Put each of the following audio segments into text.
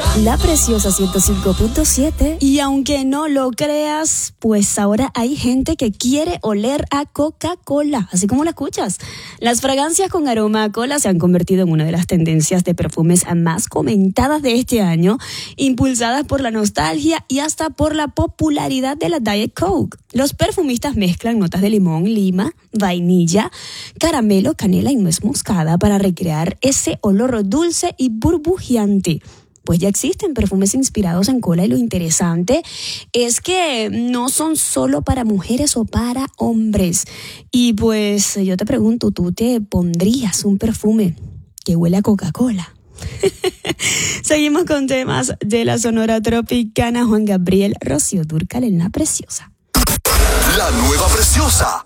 La Preciosa 105.7. Y aunque no lo creas, pues ahora hay gente que quiere oler a Coca-Cola, así como la escuchas. Las fragancias con aroma a cola se han convertido en una de las tendencias de perfumes más comentadas de este año, impulsadas por la nostalgia y hasta por la popularidad de la Diet Coke. Los perfumistas mezclan notas de limón, lima, vainilla, caramelo, canela y nuez moscada para recrear ese olor dulce y burbujeante. Pues ya existen perfumes inspirados en cola y lo interesante es que no son solo para mujeres o para hombres. Y pues yo te pregunto, ¿tú te pondrías un perfume que huele a Coca-Cola? Seguimos con temas de la Sonora Tropicana. Juan Gabriel, Rocío Dúrcal en La Preciosa. La nueva Preciosa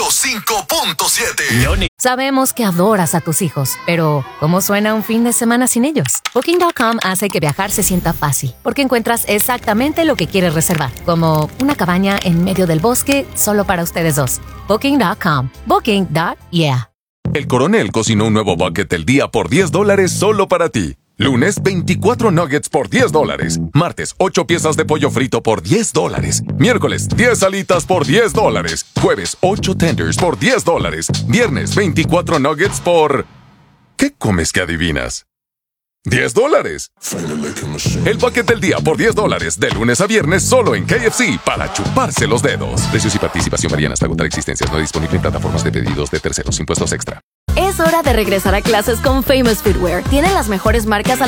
105.7. Sabemos que adoras a tus hijos, pero ¿cómo suena un fin de semana sin ellos? Booking.com hace que viajar se sienta fácil, porque encuentras exactamente lo que quieres reservar, como una cabaña en medio del bosque solo para ustedes dos. Booking.com. Booking.yeah. El Coronel cocinó un nuevo bucket del día por $10 solo para ti. Lunes, 24 nuggets por $10. Martes, 8 piezas de pollo frito por $10. Miércoles, 10 alitas por $10. Jueves, 8 tenders por $10. Viernes, 24 nuggets por... ¿Qué comes que adivinas? $10. El bucket del día por $10, de lunes a viernes solo en KFC, para chuparse los dedos. Precios y participación varían hasta agotar existencias. No disponible en plataformas de pedidos de terceros. Impuestos extra. Es hora de regresar a clases con Famous Footwear. Tienen las mejores marcas al